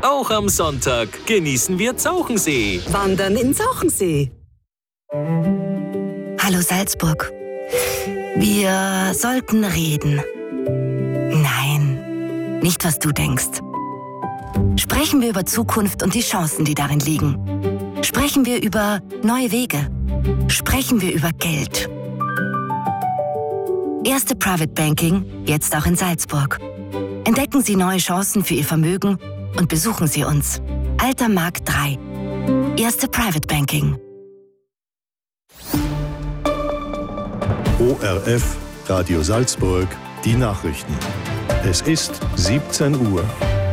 Auch am Sonntag genießen wir Zauchensee. Wandern in Zauchensee. Hallo Salzburg. Wir sollten reden. Nein, nicht was du denkst. Sprechen wir über Zukunft und die Chancen, die darin liegen. Sprechen wir über neue Wege. Sprechen wir über Geld. Erste Private Banking, jetzt auch in Salzburg. Entdecken Sie neue Chancen für Ihr Vermögen und besuchen Sie uns. Alter Markt 3. Erste Private Banking. ORF, Radio Salzburg, die Nachrichten. Es ist 17 Uhr.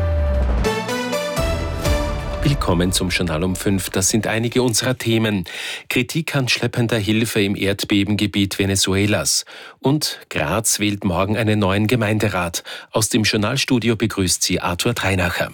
Willkommen zum Journal um 5. Das sind einige unserer Themen. Kritik an schleppender Hilfe im Erdbebengebiet Venezuelas. Und Graz wählt morgen einen neuen Gemeinderat. Aus dem Journalstudio begrüßt sie Arthur Treinacher.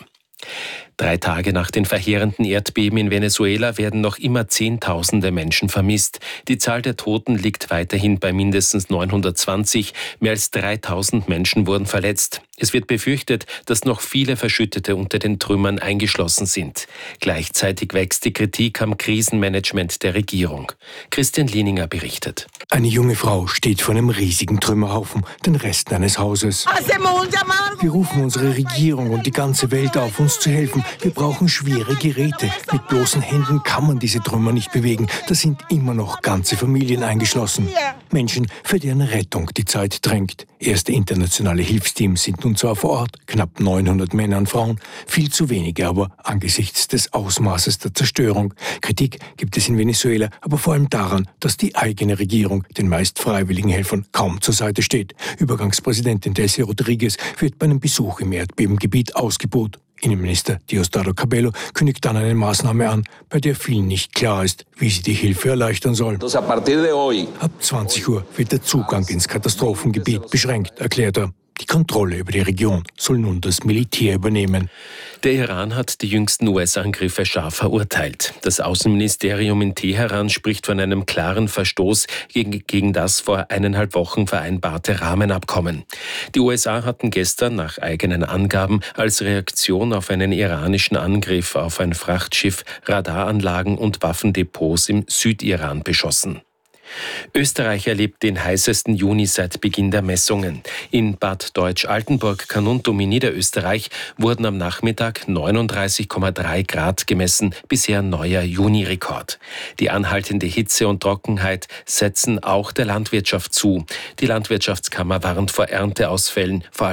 3 Tage nach den verheerenden Erdbeben in Venezuela werden noch immer Zehntausende Menschen vermisst. Die Zahl der Toten liegt weiterhin bei mindestens 920. Mehr als 3000 Menschen wurden verletzt. Es wird befürchtet, dass noch viele Verschüttete unter den Trümmern eingeschlossen sind. Gleichzeitig wächst die Kritik am Krisenmanagement der Regierung. Christian Lieninger berichtet. Eine junge Frau steht vor einem riesigen Trümmerhaufen, den Resten eines Hauses. Wir rufen unsere Regierung und die ganze Welt auf, uns zu helfen. Wir brauchen schwere Geräte. Mit bloßen Händen kann man diese Trümmer nicht bewegen. Da sind immer noch ganze Familien eingeschlossen. Menschen, für deren Rettung die Zeit drängt. Erste internationale Hilfsteams sind nun zwar vor Ort, knapp 900 Männer und Frauen, viel zu wenige aber angesichts des Ausmaßes der Zerstörung. Kritik gibt es in Venezuela, aber vor allem daran, dass die eigene Regierung den meist freiwilligen Helfern kaum zur Seite steht. Übergangspräsidentin Delcy Rodriguez wird bei einem Besuch im Erdbebengebiet ausgebuht. Innenminister Diosdado Cabello kündigt dann eine Maßnahme an, bei der vielen nicht klar ist, wie sie die Hilfe erleichtern soll. Ab 20 Uhr wird der Zugang ins Katastrophengebiet beschränkt, erklärt er. Die Kontrolle über die Region soll nun das Militär übernehmen. Der Iran hat die jüngsten US-Angriffe scharf verurteilt. Das Außenministerium in Teheran spricht von einem klaren Verstoß gegen das vor 1,5 Wochen vereinbarte Rahmenabkommen. Die USA hatten gestern nach eigenen Angaben als Reaktion auf einen iranischen Angriff auf ein Frachtschiff Radaranlagen und Waffendepots im Südiran beschossen. Österreich erlebt den heißesten Juni seit Beginn der Messungen. In Bad Deutsch-Altenburg-Carnuntum in Niederösterreich wurden am Nachmittag 39,3 Grad gemessen, bisher neuer Juni-Rekord. Die anhaltende Hitze und Trockenheit setzen auch der Landwirtschaft zu. Die Landwirtschaftskammer warnt vor Ernteausfällen, vor allem